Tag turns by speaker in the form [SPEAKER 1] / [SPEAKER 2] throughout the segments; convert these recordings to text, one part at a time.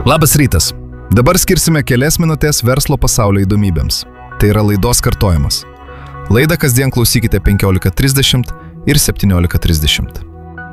[SPEAKER 1] Labas rytas. Dabar skirsime kelias minutės verslo pasaulio įdomybėms. Tai yra laidos kartojimas. Laidą kasdien klausykite 15:30 ir 17:30.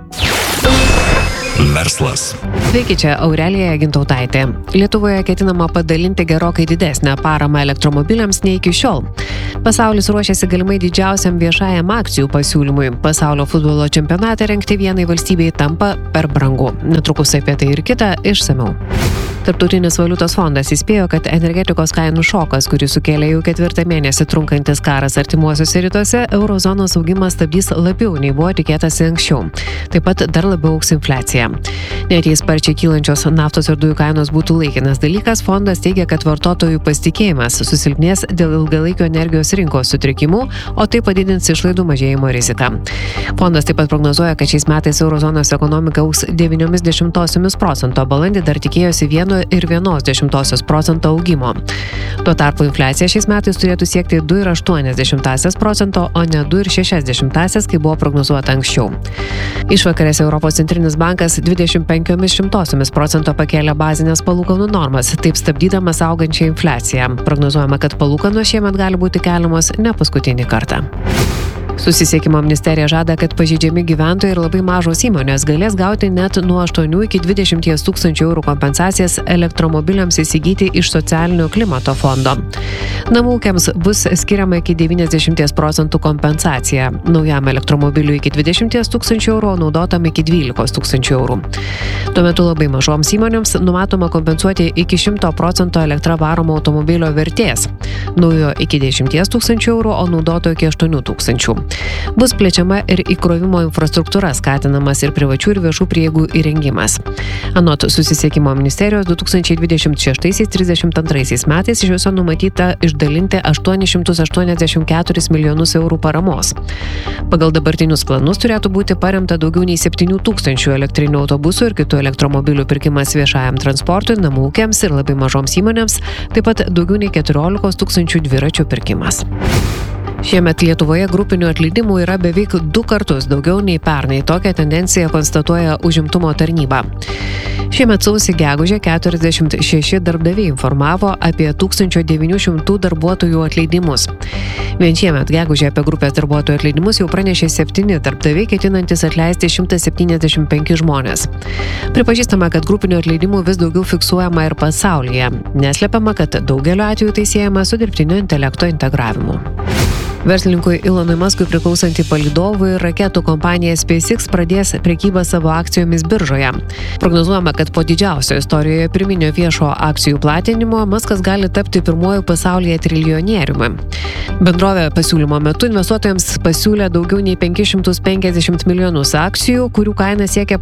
[SPEAKER 2] Verslas.
[SPEAKER 3] Sveiki, čia Aurelija Gintautaitė. Lietuvoje ketinama padalinti gerokai didesnę paramą elektromobiliams nei iki šiol. Pasaulis ruošiasi galimai didžiausiam viešajam akcijų pasiūlymui. Pasaulio futbolo čempionatą rengti vienai valstybei tampa per brangu. Netrukus apie tai ir kita išsamiau. Tarptautinis valiutos fondas įspėjo, kad energetikos kainų šokas, kurį sukėlė jau 4 mėnesį trunkantis karas artimuosiuose rytuose, eurozonos augimas stabdys labiau nei buvo tikėtasi anksčiau. Taip pat dar labiau augs infliacija. Net jei sparčiai kylančios naftos ir dujų kainos būtų laikinas dalykas, fondas teigia, kad vartotojų pasitikėjimas susilpnės dėl ilgalaikio energijos rinkos sutrikimų, o tai padidins išlaidų mažėjimo riziką. Fondas taip pat prognozuoja, kad šiais metais eurozonos ekonomika augs 0,9%, balandį dar tikėjosi 1,1% augimo. Tuo tarpu infliacija šiais metais turėtų siekti 2,8%, o ne 2,6%, kai buvo prognozuota anksčiau. Išvakarėse Europos centrinis bankas 0,25% pakėlė bazinės palūkanų normas, taip stabdydamas augančią infliaciją. Prognozuojama, kad palūkanos šiemet gali būti keliamos ne paskutinį kartą. Susisiekimo ministerija žada, kad pažeidžiami gyventojai ir labai mažos įmonės galės gauti net nuo 8 iki 20 tūkstančių eurų kompensacijas elektromobiliams įsigyti iš socialinio klimato fondo. Namų ūkiams bus skiriama iki 90% kompensacija. Naujam elektromobiliui iki 20 tūkstančių eurų, naudotam iki 12 tūkstančių eurų. Tuo metu labai mažoms įmonėms numatoma kompensuoti iki 100% elektra varomo automobilio vertės. Naujo iki 10 tūkstančių eurų, o naudoto iki 8 tūkstančių. Bus plečiama ir įkrovimo infrastruktūra, skatinamas ir privačių ir viešų prieigų įrengimas. Anot Susisiekimo ministerijos 2026-32 metais iš viso numatyta išdalinti 884 milijonus eurų paramos. Pagal dabartinius planus turėtų būti paremta daugiau nei 7 tūkstančių elektrinių autobusų ir kitų elektromobilių pirkimas viešajam transportui, namų ūkiams ir labai mažoms įmonėms, taip pat daugiau nei 14 tūkstančių dviračių pirkimas. Šiemet Lietuvoje grupinių atleidimų yra beveik 2 kartus daugiau nei pernai. Tokią tendenciją konstatuoja užimtumo tarnyba. Šiemet sausį gegužę 46 darbdaviai informavo apie 1900 darbuotojų atleidimus. Vien šiemet gegužę apie grupės darbuotojų atleidimus jau pranešė 7 darbdaviai, ketinantis atleisti 175 žmonės. Pripažįstama, kad grupinių atleidimų vis daugiau fiksuojama ir pasaulyje. Neslepiama, kad daugeliu atveju tai siejama su dirbtinio intelekto integravimu. Verslininkui Elonui Muskui priklausantį palydovų ir raketų kompanija SpaceX pradės prekybą savo akcijomis biržoje. Prognozuojama, kad po didžiausio istorijoje pirminio viešo akcijų platinimo Muskas gali tapti pirmuoju pasaulyje triljonieriumi. Bendrovė pasiūlymo metu investuotojams pasiūlė daugiau nei 550 milijonus akcijų, kurių kaina siekia po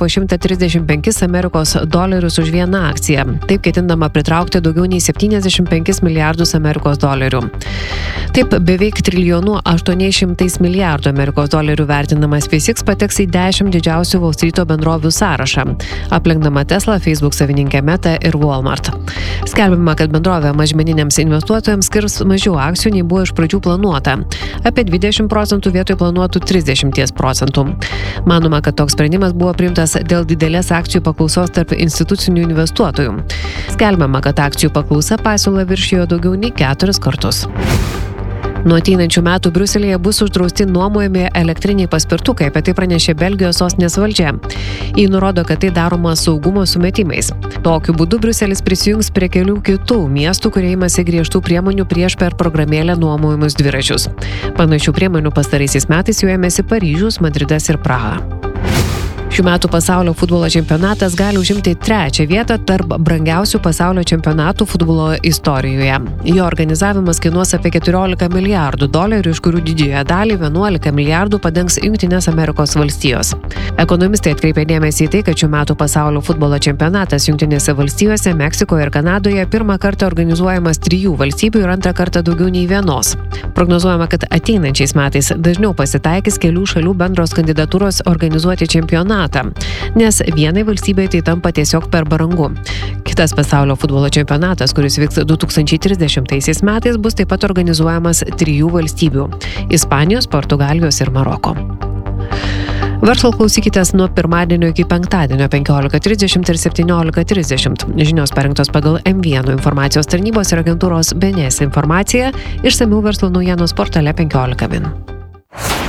[SPEAKER 3] $135 už vieną akciją. Taip ketindama pritraukti daugiau nei 75 milijardus $. Taip beveik $1,800 milijardų $. Vertinamas SpaceX pateks į 10 didžiausių Wall Street'o bendrovių sąrašą, aplenkdama Tesla, Facebook savininkę Meta ir Walmart. Skelbiama, kad bendrovė mažmeniniams investuotojams skirs mažiau akcijų nei buvo iš pradžių planuota, apie 20% vietoj planuotų 30%. Manoma, kad toks sprendimas buvo priimtas dėl didelės akcijų paklausos tarp institucinių investuotojų. Skelbiama, kad akcijų paklausa pasiūlą viršijo daugiau nei 4 kartus. Nuo ateinančių metų Briuselyje bus uždrausti nuomojami elektriniai paspirtukai, apie tai pranešė Belgijos sostinės valdžia. Ji nurodo, kad tai daroma saugumo sumetimais. Tokiu būdu Briuselis prisijungs prie kelių kitų miestų, kurie imasi griežtų priemonių prieš per programėlę nuomojamus dviračius. Panašių priemonių pastaraisiais metais jau ėmėsi Paryžius, Madridas ir Praha. Šių metų pasaulio futbolo čempionatas gali užimti 3. vietą tarp brangiausių pasaulio čempionatų futbolo istorijoje. Jo organizavimas kainuos apie $14 milijardų, iš kurių didžiąją dalį 11 milijardų padengs Jungtinės Amerikos valstijos. Ekonomistai atkreipė dėmesį į tai, kad šių metų pasaulio futbolo čempionatas Jungtinėse valstijose, Meksikoje ir Kanadoje pirmą kartą organizuojamas 3 valstybių ir antrą kartą daugiau nei vienos. Prognozuojama, kad ateinančiais metais dažniau pasitaikys kelių šalių bendros kandidatūros organizuoti čempionatą, nes vienai valstybei tai tampa tiesiog per brangu. Kitas pasaulio futbolo čempionatas, kuris vyks 2030 metais, bus taip pat organizuojamas 3 valstybių – Ispanijos, Portugalijos ir Maroko. Verslo klausykitės nuo pirmadienio iki penktadienio 15:30 ir 17:30. Žinios parengtos pagal M1 informacijos tarnybos ir agentūros BNS informaciją, išsamių verslo naujienos portale 15 min.